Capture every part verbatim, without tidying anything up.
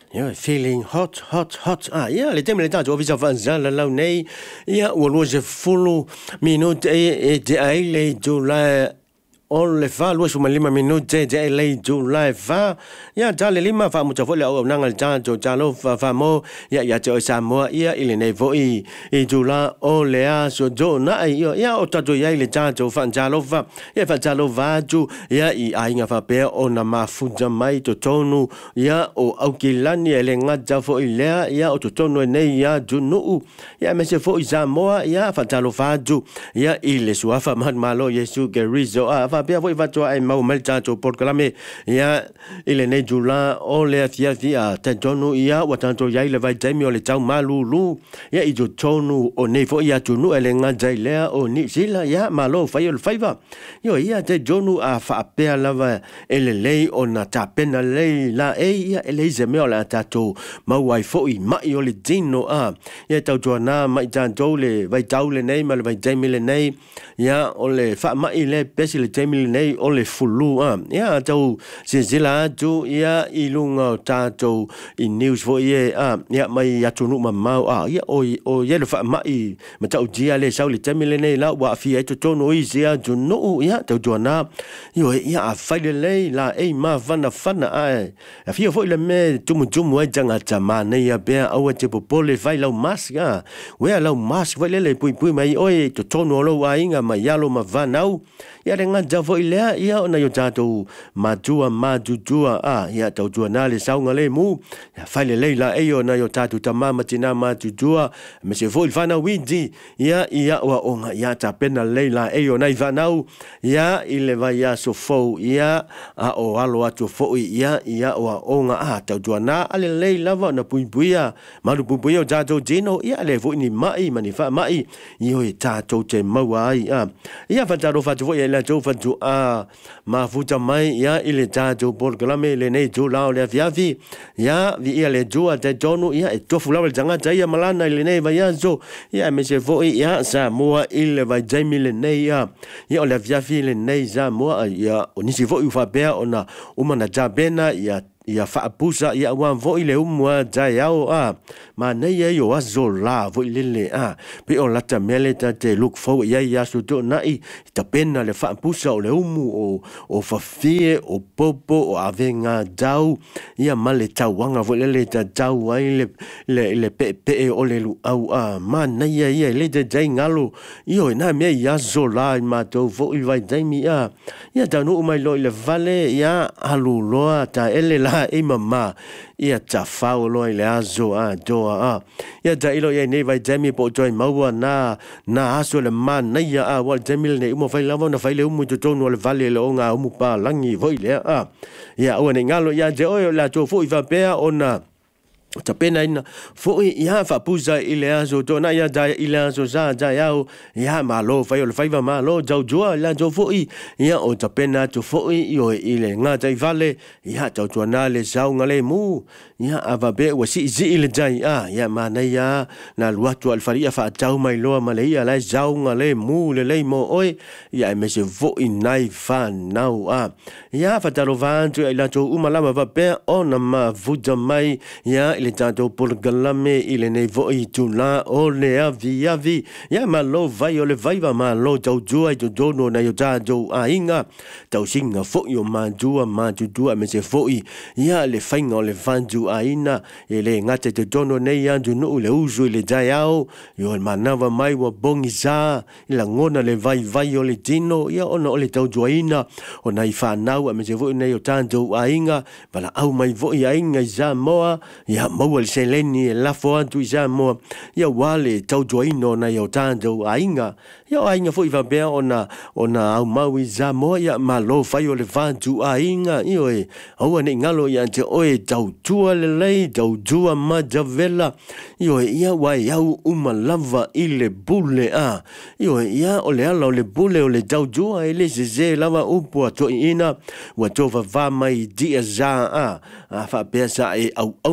Yeah, feeling hot, hot, hot. Ah, yeah, le tempo le tanto visa vanza la la nei. Yeah, wo lo je follow minute e e de ai le July. On le fa lo su lima minute de le July fa. Ya ja le lima fa mo cha fo le o nang al ja jo ja lo fa fa mo ya ya jo sa mo ya ile nei vo i i July o le a so jo na ai yo ya o ta jo ya ile ja jo fa ja lo fa. Ya fa ja lo va ju ya i ai nga fa pe o na ma fu ja mai to tonu ya o au ki lani ele nga ja fo i le ya o to tonu nei ya ju no ya me se fo i ja mo ya fa ja lo fa ju ya ile su fa ma ma lo Yesu ke rizo a fa pe fo i va jo ai mau mal ja jo por kalame ya ile nei Jula o le fia fia te tonu ya wa tanto ya ile vai jaimi o le tau malu lu ya i jo tonu o nei fo ya tunu ele nga jai le o ni sila ya malo fa yo faiva yo ya te jonu a fa pe lava ele lei o na ta pena lei la e ya ele ze me o la tato ma wai fo i ma yo le dino a ya tau jona mai tanto le vai tau le nei ma le vai jaimi le nei ya o le fa ma ile pesi le jaimi le nei o le fulu a ya tau se zila tu ya ilunga tato i news fo ye a ya mai ya tunu ma mau a ya o o ye le fa mai ma tau dia le sau le jaimi le nei la wa fi to tono i sia tu no ya tau jona yo ya fa le le la e ma vana fana ai a fi fo le me tumu tumu ai janga tama nei ya be a wa te popole vai lau mas ga we lau mas vai le le pui pui mai oi to tono lo wa inga ma ya lo ma vanau ya le nga ja fo le ya ona yo tato ma tua ma tua a ya tau tua na le sau ngale mu ya fa le le la e yo na yo tato tama ma tina ma tua me se fo il fana windi ya ya wa onga ya ta pena le la e yo na i vanau ya ile va ya so fo ya a o alo atu fo ya ya wa onga a tau tua na ale le lava na pui pui ya ma lu pui pui yo tato dino ya le fo ni mai ma ni fa mai yo e tato te maua ai a ya fa tato fa fo ya la jo fa tu a ma futa mai ya ile tato por kalame le nei jo la le fiafi ya vi ia le jo te tonu ya e tofu la le janga tai malana le nei va ya zo ya me se fo ya sa mo ile va jaimi le nei ya ya le fiafi le nei za mo ya oni se fo u fa be ona umana jabena ya ya fa pusa ya wan vo ile umwa ja yao a ma nei ye yo azo la vo ile le a pe o la ta mele ta te look for ya ya su to nai ta pena le fa pusa o le umu o o fa fie o popo o avenga dau ya male ta wanga vo ile ta dau ai le le le pe pe o le lu au a ma nei ye ye le te jai ngalo yo na me ya zo la ma to vo i vai dai mi a ya ta no mai lo le vale ya alu lo ta ele la e mama ia ta fao lo ile azo a do a ia ta ilo ia nei vai jami po join maua na na aso le man na ia a wal jamil nei mo fai lava na fai le umu to tonu le vale le onga umu pa langi voi le a ia o nei ngalo ia je o la to fo i va pe ona ta pena ina fo ia fa puza ile azo to na ia da ile azo za ja yao ia malo fai o fai va malo jau jua la jo fo ia o ta pena to fo io ile nga tai vale ia tau to na le sau ngale mu ia ava be wa si zi ile jai a ia mana ia na luatu al faria fa tau mai lo malai la jau ngale mu le le mo oi ia me se fo nai fa nau a ia fa talo vantu ila to umalama va be ona ma vuja mai ia ile tanto por galame ile nei voi tu la o le avi avi ya ma lo vai o le vai va ma lo tau jua tu dono na yo tanto a inga tau singa fo yo ma jua ma tu tu me se foi ya le fainga o le vanju a ina ele ngate te dono nei ya tu no le uso le jaiao yo el manava mai wa bongi za ila ngona le vai vai o le dino ya ona o le tau joina ona i fa nau me se foi nei yo tanto a inga bala au mai voi a inga za moa ya maua le seleni e lafo atu isa moa ia wale tau joino na iau tātou ainga ia ainga fo i wabea ona ona au mau i za moa ia malo fai o le vātu ainga io e aua ne ngalo ia te oe tau tua le lei tau tua majavela io e ia wai au uma lava i le bule a io e ia o le ala o le bule o le tau tua e le se ze lava upo a toi ina ua tofa vama i dia za a a wha pesa e au auna sa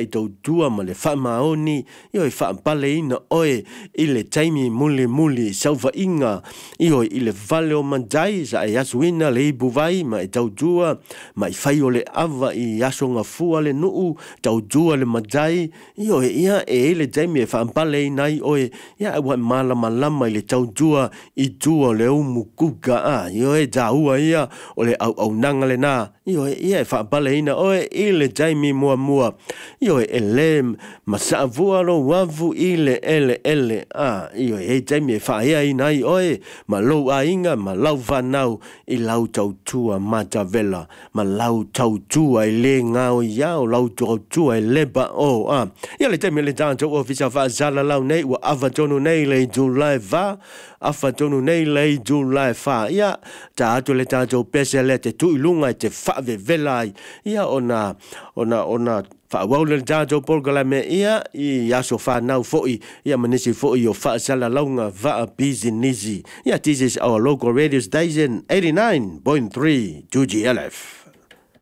i tau tua ma le wha maoni, i oi wha pale ina oe, i le taimi muli muli sauva inga, i oi i le vale o mandai, sa e asu ina le ibu vai, ma i tau tua, ma i whai o le ava i aso ngā fua le nuu, tau tua le mandai, i oi ia e le taimi e wha pale ina i oe, ia e wai malama lama i le tau tua, i tua le umu kuka a, i oi ta ua ia, o le au au nanga le nā, i oi ia e wha pale ina oe, i le taimi mua mua, i oi e le masa vuaro wavu i le ele ele, a, i oi e taimi e wha ia ina i oe, ma lau a inga, ma lau whanau, i lau tau tua mata vela, ma lau tau tua i le ngao iau, lau tau tua i leba o, a, ia le taimi le tātou o fisa wha zala lau nei, wa awa tonu nei le July va, awa tonu nei le July fa, ia, ta atu le tātou pese le te tui lunga i te whawe velai, ia ona, ona, ona, whaawau le tātou polgala me ia, i aso whanau foi, ia manisi foi o whaasala launga vaa busy nisi. Ia, this is our local radio station, eighty-nine point three two G L F.